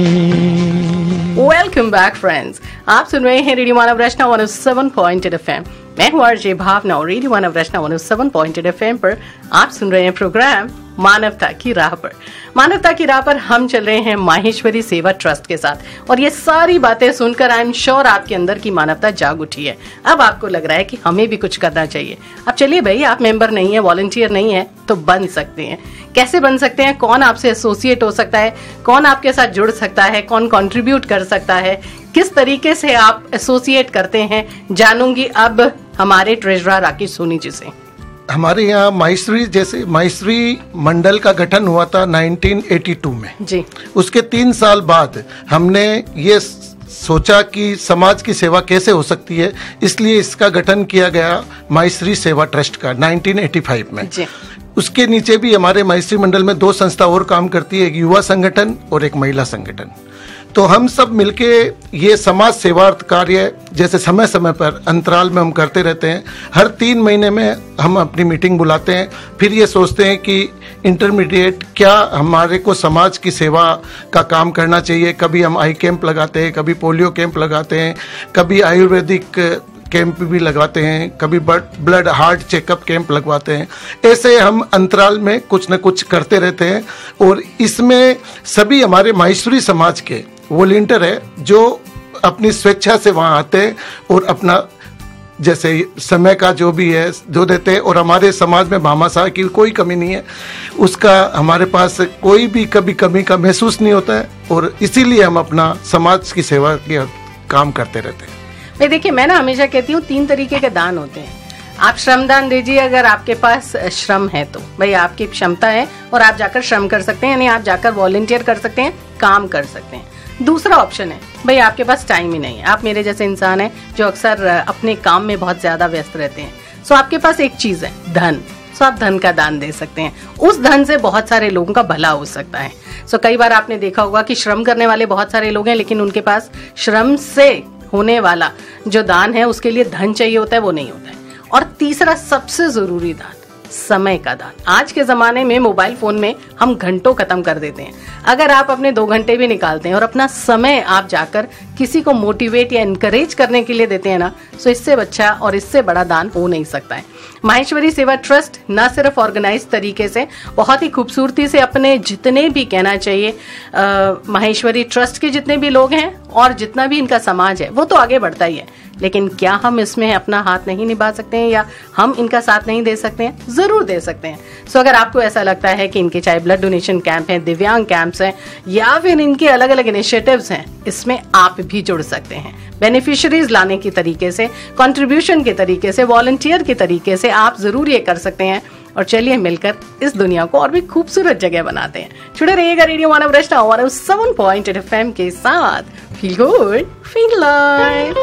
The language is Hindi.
वेलकम बैक फ्रेंड्स, आप सुन रहे हैं रेडियो मानव रचना 107.8 FM। मैं हूँ आरजे भावना और रेडियो मानव रचना 107.8 FM पर आप सुन रहे हैं प्रोग्राम मानवता की राह पर। मानवता की राह पर हम चल रहे हैं माहेश्वरी सेवा ट्रस्ट के साथ, और ये सारी बातें सुनकर आई एम श्योर आपके अंदर की मानवता जाग उठी है। अब आपको लग रहा है कि हमें भी कुछ करना चाहिए। अब चलिए भाई, आप मेंबर नहीं है, वॉलंटियर नहीं है, तो बन सकते हैं। कैसे बन सकते हैं, कौन आपसे एसोसिएट हो सकता है, कौन आपके साथ जुड़ सकता है, कौन कंट्रीब्यूट कर सकता है, किस तरीके से आप एसोसिएट करते हैं, जानूंगी अब हमारे ट्रेजरर राकेश सोनी जी से। हमारे यहाँ माहेश्वरी मंडल का गठन हुआ था 1982 में जी। उसके 3 साल बाद हमने ये सोचा कि समाज की सेवा कैसे हो सकती है, इसलिए इसका गठन किया गया माहेश्वरी सेवा ट्रस्ट का 1985 में जी। उसके नीचे भी हमारे माहेश्वरी मंडल में 2 संस्था और काम करती है, एक युवा संगठन और एक महिला संगठन। तो हम सब मिलके ये समाज सेवार्थ कार्य जैसे समय समय पर अंतराल में हम करते रहते हैं। हर 3 महीने में हम अपनी मीटिंग बुलाते हैं, फिर ये सोचते हैं कि इंटरमीडिएट क्या हमारे को समाज की सेवा का काम करना चाहिए। कभी हम आई कैंप लगाते हैं, कभी पोलियो कैंप लगाते हैं, कभी आयुर्वेदिक कैंप भी लगाते हैं, कभी ब्लड हार्ट चेकअप कैंप लगवाते हैं। ऐसे हम अंतराल में कुछ न कुछ करते रहते हैं, और इसमें सभी हमारे माहेश्वरी समाज के वॉलंटियर है जो अपनी स्वेच्छा से वहाँ आते हैं और अपना जैसे समय का जो भी है जो देते हैं। और हमारे समाज में भामाशाह की कोई कमी नहीं है, उसका हमारे पास कोई भी कभी कमी का महसूस नहीं होता है, और इसीलिए हम अपना समाज की सेवा के काम करते रहते हैं। भाई देखिए, मैं ना हमेशा कहती हूँ 3 तरीके के दान होते हैं। आप श्रम दान दीजिए अगर आपके पास श्रम है, तो भाई आपकी क्षमता है और आप जाकर श्रम कर सकते हैं, यानी आप जाकर वॉलंटियर कर सकते हैं, काम कर सकते हैं। दूसरा ऑप्शन है भाई आपके पास टाइम ही नहीं है, आप मेरे जैसे इंसान हैं जो अक्सर अपने काम में बहुत ज्यादा व्यस्त रहते हैं। सो आपके पास एक चीज है, धन। सो आप धन का दान दे सकते हैं, उस धन से बहुत सारे लोगों का भला हो सकता है। सो कई बार आपने देखा होगा कि श्रम करने वाले बहुत सारे लोग हैं, लेकिन उनके पास श्रम से होने वाला जो दान है उसके लिए धन चाहिए होता है, वो नहीं होता है। और तीसरा सबसे जरूरी दान, समय का दान। आज के जमाने में मोबाइल फोन में हम घंटों खत्म कर देते हैं। अगर आप अपने 2 घंटे भी निकालते हैं और अपना समय आप जाकर किसी को मोटिवेट या इनकरेज करने के लिए देते हैं ना, तो इससे अच्छा और इससे बड़ा दान हो नहीं सकता है। माहेश्वरी सेवा ट्रस्ट न सिर्फ ऑर्गेनाइज तरीके से बहुत ही खूबसूरती से अपने जितने भी कहना चाहिए माहेश्वरी ट्रस्ट के जितने भी लोग हैं और जितना भी इनका समाज है वो तो आगे बढ़ता ही है, लेकिन क्या हम इसमें अपना हाथ नहीं निभा सकते हैं या हम इनका साथ नहीं दे सकते हैं? जरूर दे सकते हैं। सो अगर आपको ऐसा लगता है कि इनके चाहे ब्लड डोनेशन कैंप हैं, दिव्यांग कैंप्स हैं, या फिर इनके अलग अलग इनिशिएटिव्स हैं, इसमें आप भी जुड़ सकते हैं। बेनिफिशियरीज लाने की तरीके से, कंट्रीब्यूशन के तरीके से, वॉलंटियर के तरीके से आप जरूर ये कर सकते हैं। और चलिए मिलकर इस दुनिया को और भी खूबसूरत जगह बनाते हैं। जुड़े रहिएगा रेडियो मानव रचना 107.8 FM के साथ। Feel good, feel live.